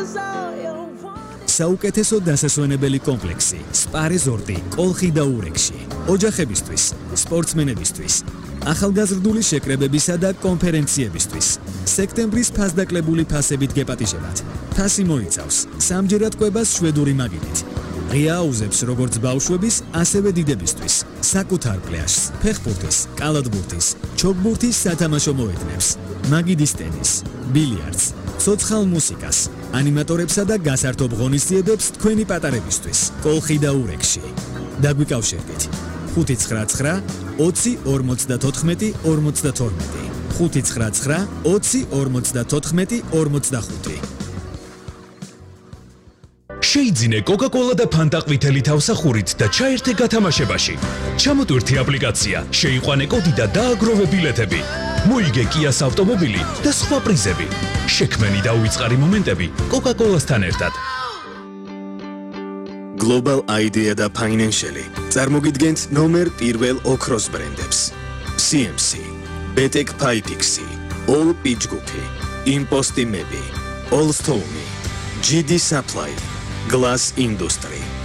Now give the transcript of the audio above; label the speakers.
Speaker 1: საუკეთესო დასასვენებელი კომპლექსი სპა რეზორტი კოლხი და ურეკში ოჯახებისთვის, სპორტსმენებისთვის, ახალგაზრდული შეკრებებისა და კონფერენციებისთვის. სექტემბრის ფასდაკლებული ფასებით გეპატიჟებათ. ფასი მოიცავს სამჯერად კვებას შვედური მაგიდით. ღია აუზებს როგორც ბავშვების, ასევე დიდებისთვის. საკუთარ პლაჟს, ფეხბურთის, კალათბურთის, ჩოგბურთის სათამაშო მოედნებს, მაგიდის ტენის, ბილიარდს, ცოცხალ მუსიკას, ანიმატორებსა და გასართობ ღონისძიებებს თქვენი პატარებისთვის. კოლხი და ურეკში. დაგვიკავშირდით. 599 20 54 52 599 20 54 45.
Speaker 2: შეიძინე კოკა-კოლა და ფანტა ყვითელი თავსახურით და ჩაერთე გათამაშებაში. ჩამოტვირთი აპლიკაცია, შეიყვანე კოდი და დააგროვე ბილეთები. მოიგე კიას ავტომობილი და სხვა პრიზები. შექმენი და უიწყარი მომენტები კოკა-კოლასთან ერთად.
Speaker 1: Global Idea და Financial წარმოგიდგენთ ნომერ პირველ ოქროს ბრენდებს. CMC, Betek Pipixi, All Pitchgupi, Imposti Mebi, All Stone, GD Supply, Glass Industry.